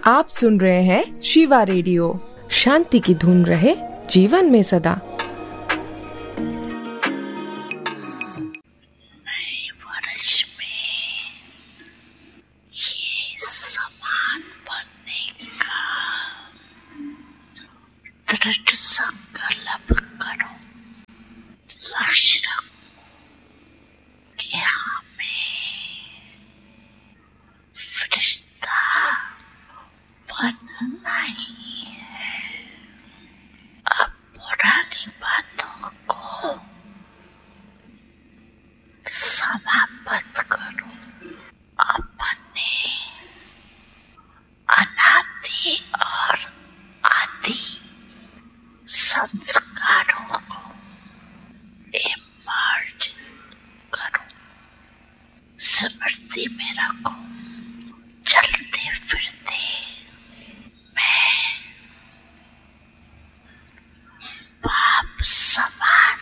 आप सुन रहे हैं शिवा रेडियो। शांति की धुन रहे जीवन में सदा। नए वर्ष में ये समान बनने का दृढ़ संकल्प करो, लक्ष्य रखो कि हमें फरिश्ता बनना ही है। अब पुरानी बातों को समाप्त करो, अपने अनादि और आदि संस्कारों को इमर्ज करो, स्मृति में रखो। चलते फिरते मैं पाप समान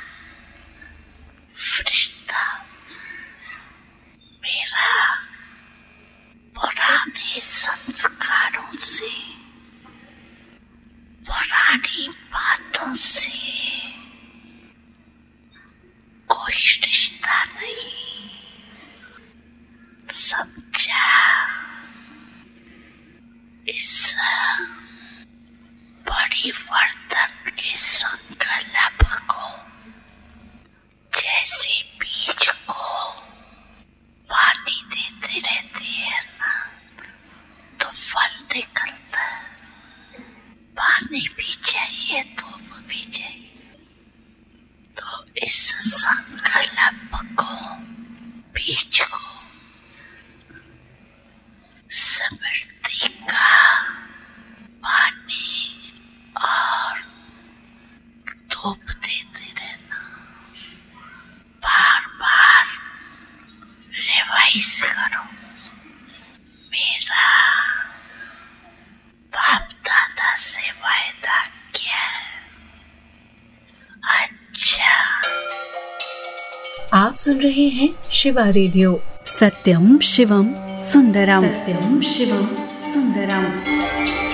फरिश्ता मेरा पुराने संस्कारों से, पुरानी बातों से कोई रिश्ता नहीं। समझा? इस परिवर्तन के संकल्प को जैसे बीज को पानी देते रहते हैं ना, तो फल निकलता है। पानी भी चाहिए, धूप भी चाहिए। तो इस संकल्प को, बीज को स्मृति का पानी और धूप देते रहना। बार बार रिवाइज करो। मेरा बाप दादा से वायदा क्या है? अच्छा। आप सुन रहे हैं शिवा रेडियो। सत्यम शिवम सुंदरम, सत्यम शिवम सुंदरम।